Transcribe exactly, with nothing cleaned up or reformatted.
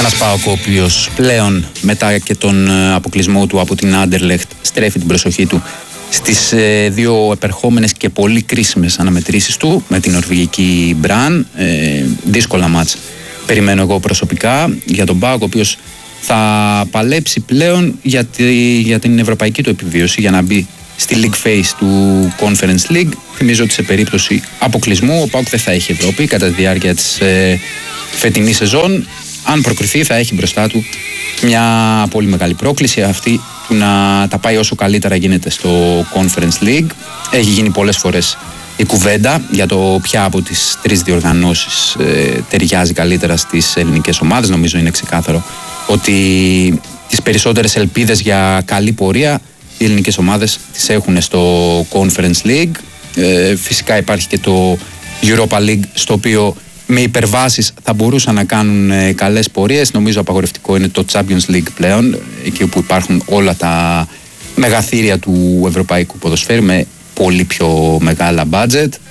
Ένας ΠΑΟΚ ο οποίος πλέον μετά και τον αποκλεισμό του από την Άντερλεχτ στρέφει την προσοχή του στις ε, δύο επερχόμενες και πολύ κρίσιμες αναμετρήσεις του με την νορβηγική Μπραν. Ε, δύσκολα μάτς περιμένω εγώ προσωπικά για τον ΠΑΟΚ, ο οποίος θα παλέψει πλέον για, τη, για την ευρωπαϊκή του επιβίωση, για να μπει στη League Phase του Conference League. Θυμίζω ότι σε περίπτωση αποκλεισμού ο ΠΑΟΚ δεν θα έχει Ευρώπη κατά τη διάρκεια της ε, φετινής σεζόν. Αν προκριθεί θα έχει μπροστά του μια πολύ μεγάλη πρόκληση, αυτή του να τα πάει όσο καλύτερα γίνεται στο Conference League. Έχει γίνει πολλές φορές η κουβέντα για το ποια από τις τρεις διοργανώσεις ε, ταιριάζει καλύτερα στις ελληνικές ομάδες. Νομίζω είναι ξεκάθαρο ότι τις περισσότερες ελπίδες για καλή πορεία οι ελληνικές ομάδες τις έχουν στο Conference League. Ε, φυσικά υπάρχει και το Europa League, στο οποίο με υπερβάσεις θα μπορούσαν να κάνουν ε, καλές πορείες. Νομίζω απαγορευτικό είναι το Champions League πλέον, εκεί όπου υπάρχουν όλα τα μεγαθύρια του ευρωπαϊκού ποδοσφαίρου με πολύ πιο μεγάλα budget.